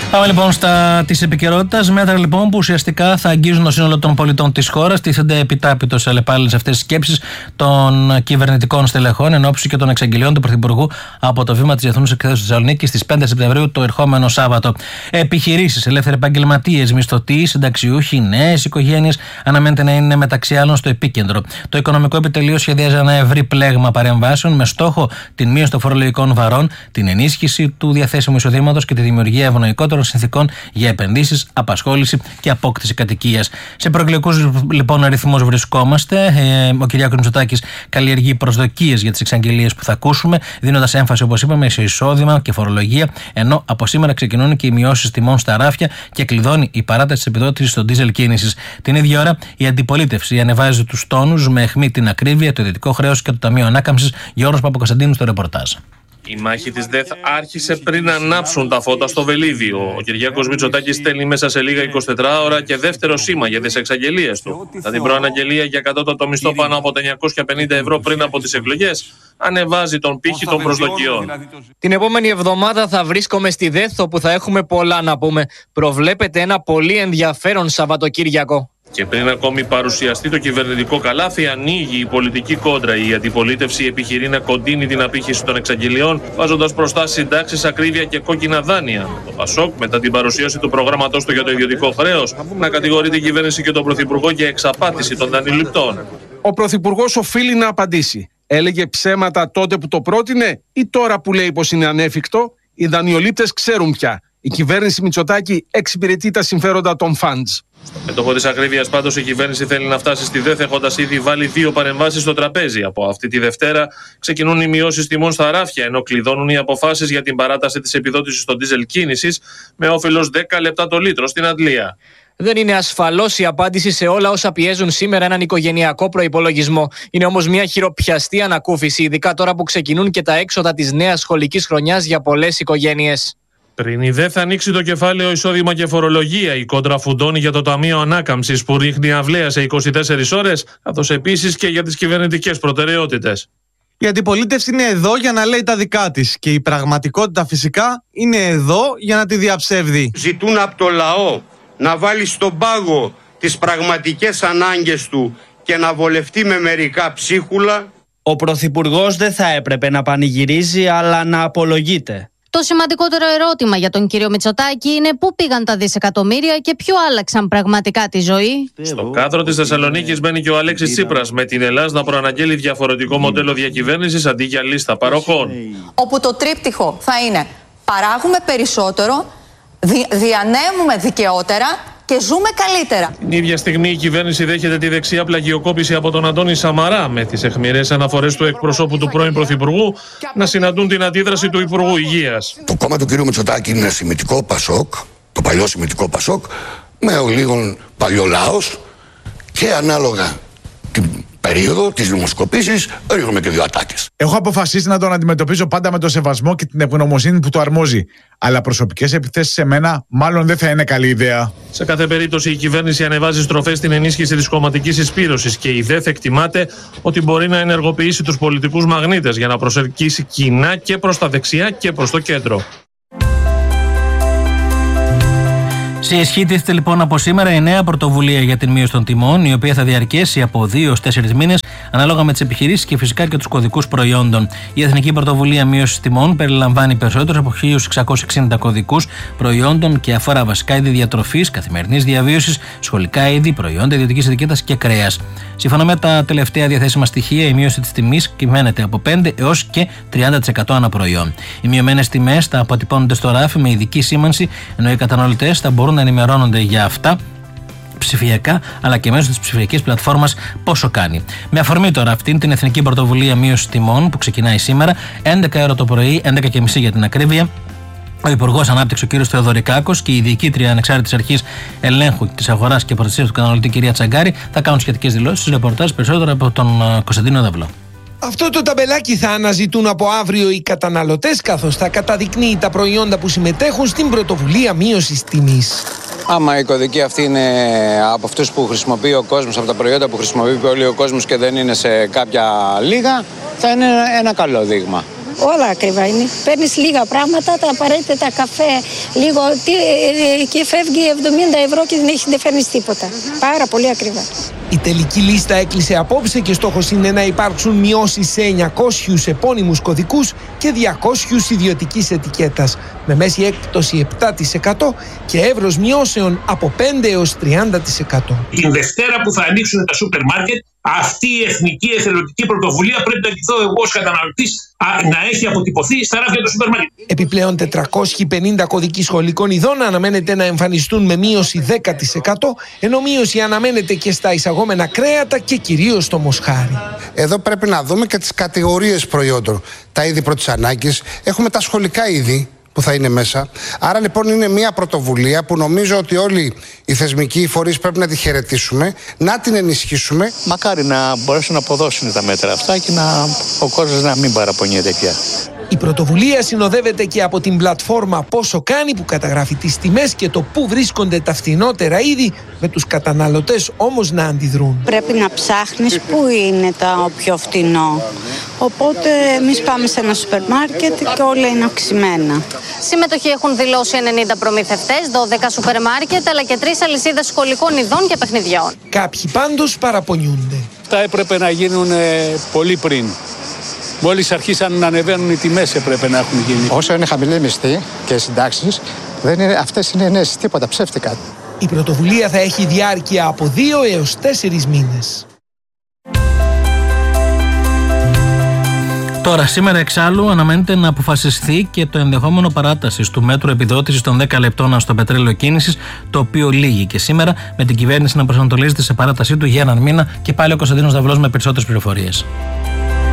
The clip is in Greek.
Πάμε λοιπόν στα της επικαιρότητας. Μέτρα λοιπόν που ουσιαστικά θα αγγίζουν το σύνολο των πολιτών της χώρας. Τίθενται επιτάπητος αλλεπάλληλες αυτές τις σκέψεις των κυβερνητικών στελεχών εν ώψη και των εξαγγελιών του Πρωθυπουργού από το βήμα της Διεθνούς Εκθέσεως Θεσσαλονίκης στις 5 Σεπτεμβρίου το ερχόμενο Σάββατο. Επιχειρήσεις, ελεύθεροι επαγγελματίες, μισθωτοί, συνταξιούχοι, νέες οικογένειες αναμένεται να είναι μεταξύ άλλων στο επίκεντρο. Το Οικονομικό Επιτελείο σχεδιάζει ένα ευρύ πλέγμα παρεμβάσεων με στόχο την μείωση των φορολογικών βαρών, την ενίσχυση του διαθέσιμου εισοδήματος και τη δημιουργία ευνοϊκότερων συνθηκών για επενδύσεις, απασχόληση και απόκτηση κατοικίας. Σε προεκλογικούς λοιπόν αριθμούς βρισκόμαστε. Ο Κυριάκος Μητσοτάκης καλλιεργεί προσδοκίες για τις εξαγγελίες που θα ακούσουμε, δίνοντας έμφαση, όπως είπαμε, σε εισόδημα και φορολογία, ενώ από σήμερα ξεκινούν και οι μειώσεις τιμών στα ράφια και κλειδώνει η παράταση της επιδότησης στο ντίζελ κίνησης. Την ίδια ώρα η αντιπολίτευση ανεβάζει τους τόνους με αιχμή την ακρίβεια, το ιδιωτικό χρέος και το Ταμείο Ανάκαμψης. Γιώργος Παπακοσταντίνου στο ρεπορτάζ. Η μάχη της ΔΕΘ άρχισε πριν ανάψουν τα φώτα στο Βελίδιο. Ο Κυριάκος Μητσοτάκης στέλνει μέσα σε λίγα 24 ώρα και δεύτερο σήμα για τις εξαγγελίες του. Θα την προαναγγελία για κατώτατο μισθό πάνω από τα 950 ευρώ πριν από τις εκλογές ανεβάζει τον πύχη των προσδοκιών. Την επόμενη εβδομάδα θα βρίσκομαι στη ΔΕΘ, όπου θα έχουμε πολλά να πούμε. Προβλέπεται ένα πολύ ενδιαφέρον Σαββατοκύριακο. Και πριν ακόμη παρουσιαστεί το κυβερνητικό καλάθι, ανοίγει η πολιτική κόντρα. Η αντιπολίτευση επιχειρεί να κοντίνει την απήχηση των εξαγγελιών, βάζοντας μπροστά συντάξεις, ακρίβεια και κόκκινα δάνεια. Το ΠΑΣΟΚ, μετά την παρουσίαση του προγράμματος του για το ιδιωτικό χρέος, να κατηγορεί την κυβέρνηση και τον Πρωθυπουργό για εξαπάτηση των δανειοληπτών. Ο Πρωθυπουργός οφείλει να απαντήσει. Έλεγε ψέματα τότε που το πρότεινε ή τώρα που λέει πως είναι ανέφικτο? Οι δανειολήπτες ξέρουν πια. Η κυβέρνηση Μητσοτάκη εξυπηρετεί τα συμφέροντα των funds. Στο μέτωπο της ακρίβειας, πάντως, η κυβέρνηση θέλει να φτάσει στη ΔΕΘ έχοντας ήδη βάλει 2 παρεμβάσεις στο τραπέζι. Από αυτή τη Δευτέρα ξεκινούν οι μειώσεις τιμών στα ράφια, ενώ κλειδώνουν οι αποφάσεις για την παράταση της επιδότησης στο ντίζελ κίνησης με όφελος 10 λεπτά το λίτρο στην Αντλία. Δεν είναι ασφαλώς η απάντηση σε όλα όσα πιέζουν σήμερα έναν οικογενειακό προϋπολογισμό. Είναι όμως μια χειροπιαστή ανακούφιση, ειδικά τώρα που ξεκινούν και τα έξοδα της νέας σχολικής χρονιάς για πολλές οικογένειες. Πριν η ΔΕΘ ανοίξει το κεφάλαιο εισόδημα και φορολογία, η κόντρα φουντώνει για το Ταμείο Ανάκαμψης που ρίχνει αυλαία σε 24 ώρες, καθώς επίσης και για τις κυβερνητικές προτεραιότητες. Η αντιπολίτευση είναι εδώ για να λέει τα δικά της και η πραγματικότητα φυσικά είναι εδώ για να τη διαψεύδει. Ζητούν από το λαό να βάλει στον πάγο τις πραγματικές ανάγκες του και να βολευτεί με μερικά ψίχουλα. Ο Πρωθυπουργός δεν θα έπρεπε να πανηγυρίζει, αλλά να απολογείται. Το σημαντικότερο ερώτημα για τον κύριο Μητσοτάκη είναι πού πήγαν τα δισεκατομμύρια και ποιο άλλαξαν πραγματικά τη ζωή. Στο κάδρο της Θεσσαλονίκης μπαίνει και ο Αλέξης Τσίπρας με την Ελλάδα να προαναγγέλει διαφορετικό μοντέλο διακυβέρνησης αντί για λίστα παροχών. Όπου το τρίπτυχο θα είναι παράγουμε περισσότερο, διανέμουμε δικαιότερα και ζούμε καλύτερα. Την ίδια στιγμή η κυβέρνηση δέχεται τη δεξιά πλαγιοκόπηση από τον Αντώνη Σαμαρά, με τις αιχμηρές αναφορές του εκπροσώπου του πρώην Πρωθυπουργού να συναντούν την αντίδραση του Υπουργού Υγείας. Το κόμμα του κ. Μητσοτάκη είναι σημιτικό ΠΑΣΟΚ, το παλιό σημιτικό ΠΑΣΟΚ, με ο λίγων παλιολάος και ανάλογα την περίοδο της δημοσκοπήσης ρίχνουμε και 2 ατάκες. Έχω αποφασίσει να τον αντιμετωπίζω πάντα με το σεβασμό και την ευγνωμοσύνη που του αρμόζει. Αλλά προσωπικές επιθέσεις σε μένα μάλλον δεν θα είναι καλή ιδέα. Σε κάθε περίπτωση η κυβέρνηση ανεβάζει στροφές στην ενίσχυση της κομματικής εισπύρωσης και η ΔΕΘ εκτιμάται ότι μπορεί να ενεργοποιήσει τους πολιτικούς μαγνήτες για να προσελκύσει κοινά και προς τα δεξιά και προς το κέντρο. Σε ισχύ τίθεται λοιπόν από σήμερα η νέα πρωτοβουλία για την μείωση των τιμών, η οποία θα διαρκέσει από 2 έως 4 μήνες, ανάλογα με τις επιχειρήσεις και φυσικά και τους κωδικούς προϊόντων. Η Εθνική Πρωτοβουλία Μείωσης Τιμών περιλαμβάνει περισσότερους από 1.660 κωδικούς προϊόντων και αφορά βασικά είδη διατροφής, καθημερινής διαβίωσης, σχολικά είδη, προϊόντα ιδιωτικής ετικέτας και κρέας. Σύμφωνα με τα τελευταία διαθέσιμα στοιχεία, η μείωση της τιμής κυμαίνεται από 5 έως και 30% ανά προϊόν. Οι μειωμένες τιμές θα αποτυπώνονται στο ράφι με ειδική σήμανση, ενώ οι καταναλωτές θα μπορούν να ενημερώνονται για αυτά ψηφιακά αλλά και μέσω της ψηφιακής πλατφόρμας Πόσο Κάνει. Με αφορμή τώρα αυτήν την Εθνική Πρωτοβουλία Μείωσης Τιμών που ξεκινάει σήμερα, 11 ώρα το πρωί, 11.30 για την ακρίβεια, ο Υπουργός Ανάπτυξης, ο κ. Θεοδωρικάκος, και η Διοικήτρια Ανεξάρτητης Αρχής Ελέγχου της Αγοράς και Προστασίας του Καταναλωτή, κυρία Τσαγκάρη, θα κάνουν σχετικές δηλώσεις. Στους ρεπορτάζ περισσότερο από τον Κωνσταντίνο Δαυλό. Αυτό το ταμπελάκι θα αναζητούν από αύριο οι καταναλωτές, καθώς θα καταδεικνύει τα προϊόντα που συμμετέχουν στην πρωτοβουλία μείωσης τιμής. Άμα η κωδική αυτή είναι από αυτούς που χρησιμοποιεί ο κόσμος, από τα προϊόντα που χρησιμοποιεί πολύ ο κόσμος και δεν είναι σε κάποια λίγα, θα είναι ένα καλό δείγμα. Όλα ακριβά είναι. Παίρνεις λίγα πράγματα, τα απαραίτητα καφέ, λίγο και φεύγει 70 ευρώ και δεν φέρνεις τίποτα. Πάρα πολύ ακριβά. Η τελική λίστα έκλεισε απόψε και στόχος είναι να υπάρξουν μειώσεις σε 900 επώνυμους κωδικούς και 200 ιδιωτικής ετικέτας, με μέση έκπτωση 7% και εύρος μειώσεων από 5 έως 30%. Την Δευτέρα που θα ανοίξουν τα σούπερ μάρκετ, αυτή η εθνική εθελοντική πρωτοβουλία πρέπει να κοιτώ εγώ ως καταναλωτής να έχει αποτυπωθεί στα ράφια του σούπερ μάρκετ. Επιπλέον 450 κωδικοί σχολικών ειδών αναμένεται να εμφανιστούν με μείωση 10%, ενώ μείωση αναμένεται και στα εισαγόμενα κρέατα και κυρίως στο μοσχάρι. Εδώ πρέπει να δούμε και τις κατηγορίες προϊόντων. Τα είδη πρώτης ανάγκης, έχουμε τα σχολικά είδη που θα είναι μέσα. Άρα λοιπόν είναι μια πρωτοβουλία που νομίζω ότι όλοι οι θεσμικοί φορείς πρέπει να τη χαιρετήσουμε, να την ενισχύσουμε. Μακάρι να μπορέσουν να αποδώσουν τα μέτρα αυτά και ο κόσμος να μην παραπονιέται πια. Η πρωτοβουλία συνοδεύεται και από την πλατφόρμα Πόσο Κάνει, που καταγράφει τις τιμές και το πού βρίσκονται τα φθηνότερα είδη, με τους καταναλωτές όμως να αντιδρούν. Πρέπει να ψάχνεις πού είναι το πιο φθηνό. Οπότε εμείς πάμε σε ένα σούπερ μάρκετ και όλα είναι αυξημένα. Συμμετοχή έχουν δηλώσει 90 προμηθευτές, 12 σούπερ μάρκετ αλλά και 3 αλυσίδες σχολικών ειδών και παιχνιδιών. Κάποιοι πάντως παραπονιούνται. Αυτά έπρεπε να γίνουν πολύ πριν. Μόλις αρχίσαν να ανεβαίνουν οι τιμές έπρεπε να έχουν γίνει. Όσο είναι χαμηλή μισθή και συντάξεις, αυτές είναι νέες, τίποτα ψεύτικα. Η πρωτοβουλία θα έχει διάρκεια από 2 έως 4 μήνες. Τώρα, σήμερα εξάλλου αναμένεται να αποφασιστεί και το ενδεχόμενο παράτασης του μέτρου επιδότησης των 10 λεπτών στο πετρέλαιο κίνησης, το οποίο λύγει και σήμερα, με την κυβέρνηση να προσανατολίζεται σε παράτασή του για έναν μήνα. Και πάλι ο Κωνσταντίνος Δαυλός με περισσότερες πληροφορίες.